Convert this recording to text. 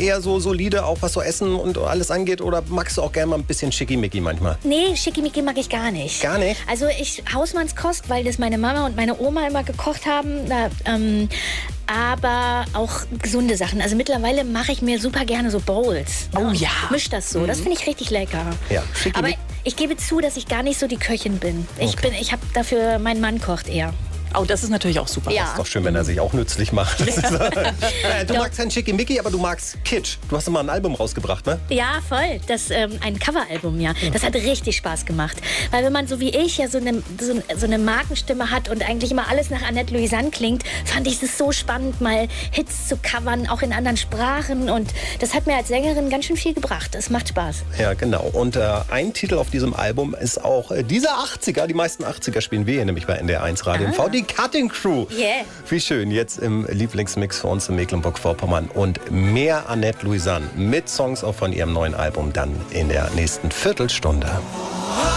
eher so solide, auch was so Essen und alles angeht? Oder magst du auch gerne mal ein bisschen schickimicki manchmal? Nee, schickimicki mag ich gar nicht. Gar nicht? Also Hausmannskost, weil das meine Mama und meine Oma immer gekocht haben. Aber auch gesunde Sachen. Also mittlerweile mache ich mir super gerne so Bowls. Oh ja. Misch das so. Das finde ich richtig lecker. Ja, Aber ich gebe zu, dass ich gar nicht so die Köchin bin. Ich habe dafür, mein Mann kocht eher. Oh, das ist natürlich auch super. Ja. Ist doch schön, wenn er sich auch nützlich macht. Du magst kein Schickimicki, aber du magst Kitsch. Du hast immer ein Album rausgebracht, ne? Ja, voll. Ein Coveralbum, ja. Das hat richtig Spaß gemacht. Weil wenn man so wie ich ja so eine Markenstimme hat und eigentlich immer alles nach Annette Louisanne klingt, fand ich es so spannend, mal Hits zu covern, auch in anderen Sprachen. Und das hat mir als Sängerin ganz schön viel gebracht. Es macht Spaß. Ja, genau. Und ein Titel auf diesem Album ist auch dieser 80er. Die meisten 80er spielen wir hier nämlich bei NDR1 Radio MV. Die Cutting Crew. Yeah. Wie schön. Jetzt im Lieblingsmix für uns in Mecklenburg-Vorpommern. Und mehr Annette Louisanne mit Songs auch von ihrem neuen Album dann in der nächsten Viertelstunde.